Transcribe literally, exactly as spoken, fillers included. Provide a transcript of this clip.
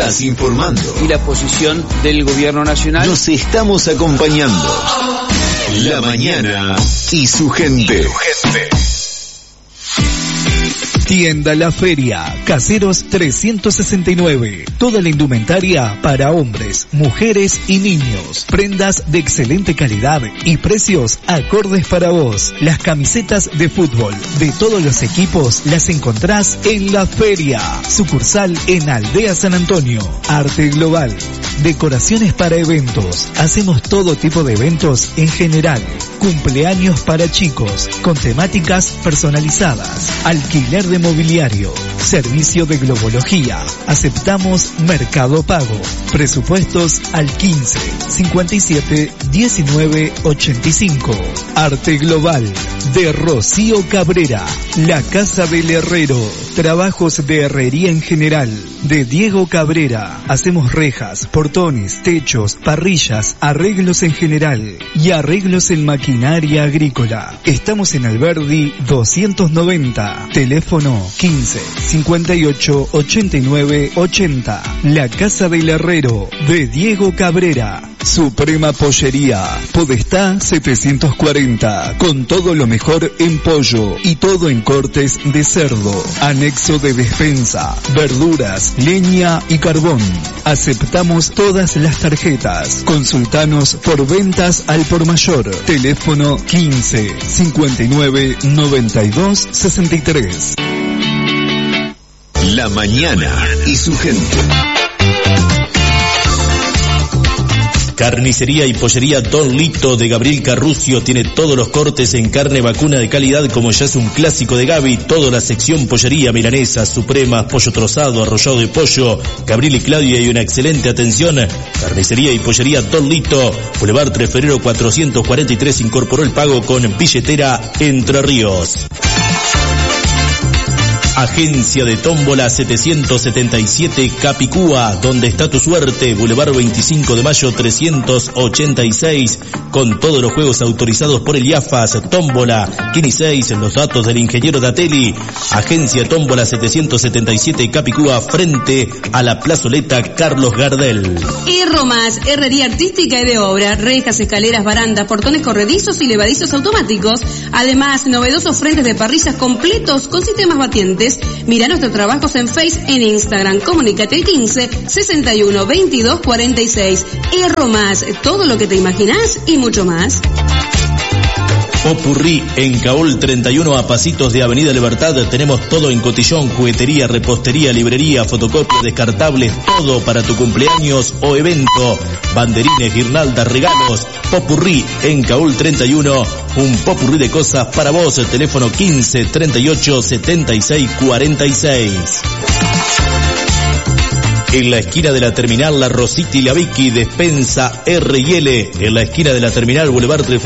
estás informando. Y la posición del gobierno nacional. Nos estamos acompañando. La mañana y su gente. Tienda La Feria, Caseros trescientos sesenta y nueve. Toda la indumentaria para hombres, mujeres y niños. Prendas de excelente calidad y precios acordes para vos. Las camisetas de fútbol de todos los equipos las encontrás en La Feria. Sucursal en Aldea San Antonio. Arte Global. Decoraciones para eventos. Hacemos todo tipo de eventos en general. Cumpleaños para chicos, con temáticas personalizadas. Alquiler de mobiliario. Servicio de globología. Aceptamos Mercado Pago. Presupuestos al quince, cincuenta y siete, diecinueve, ochenta y cinco. Arte Global de Rocío Cabrera. La Casa del Herrero. Trabajos de herrería en general de Diego Cabrera. Hacemos rejas, portones, techos, parrillas, arreglos en general y arreglos en maquinaria agrícola. Estamos en Alberdi doscientos noventa. Teléfono quince, cincuenta y ocho, ochenta y nueve, ochenta. La Casa del Herrero de Diego Cabrera. Suprema Pollería. Podestá setecientos cuarenta. Con todo lo mejor en pollo y todo en cortes de cerdo. Anexo de despensa, verduras, leña y carbón. Aceptamos todas las tarjetas. Consultanos por ventas al por mayor. Teléfono quince, cincuenta y nueve, noventa y dos, sesenta y tres. La mañana y su gente. Carnicería y pollería Don Lito de Gabriel Carrucio tiene todos los cortes en carne vacuna de calidad, como ya es un clásico de Gaby. Toda la sección pollería, milanesas, supremas, pollo trozado, arrollado de pollo. Gabriel y Claudia y una excelente atención. Carnicería y pollería Don Lito, Boulevard tres de febrero cuatrocientos cuarenta y tres, incorporó el pago con billetera Entre Ríos. Agencia de Tómbola setecientos setenta y siete Capicúa, donde está tu suerte, Boulevard veinticinco de mayo trescientos ochenta y seis, con todos los juegos autorizados por el IAFAS. Tómbola, Kini seis, los datos del ingeniero Datelli. Agencia Tómbola setecientos setenta y siete Capicúa, frente a la plazoleta Carlos Gardel. Hierro Más, herrería artística y de obra, rejas, escaleras, barandas, portones corredizos y levadizos automáticos. Además, novedosos frentes de parrillas completos con sistemas batientes. Mira nuestros trabajos en Face, en Instagram. Comunícate al quince, sesenta y uno, veintidós, cuarenta y seis. Hierro Más, todo lo que te imaginás y mucho más. Popurrí en Caol treinta y uno, a pasitos de Avenida Libertad. Tenemos todo en cotillón, juguetería, repostería, librería, fotocopia, descartables, todo para tu cumpleaños o evento. Banderines, guirnaldas, regalos. Popurrí en Caol treinta y uno, un popurrí de cosas para vos. El teléfono quince, treinta y ocho, setenta y seis, cuarenta y seis. En la esquina de la terminal La Rosita y la Vicky, despensa R y L. En la esquina de la terminal Boulevard tres